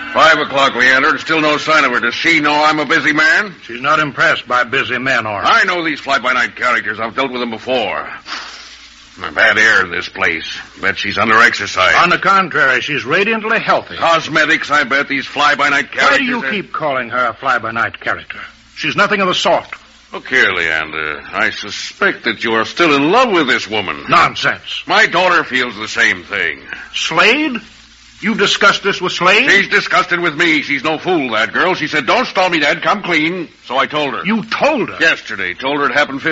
5 o'clock, Leander. Still no sign of her. Does she know I'm a busy man? She's not impressed by busy men, Orr. I know these fly-by-night characters. I've dealt with them before. Bad air in this place. Bet she's under-exercised. On the contrary, she's radiantly healthy. Cosmetics, I bet. These fly-by-night characters... Why do you keep calling her a fly-by-night character? She's nothing of the sort. Look here, Leander. I suspect that you are still in love with this woman. Nonsense. My daughter feels the same thing. Slade? You've discussed this with Slade? She's discussed it with me. She's no fool, that girl. She said, don't stall me, Dad. Come clean. So I told her. You told her? Yesterday. Told her it happened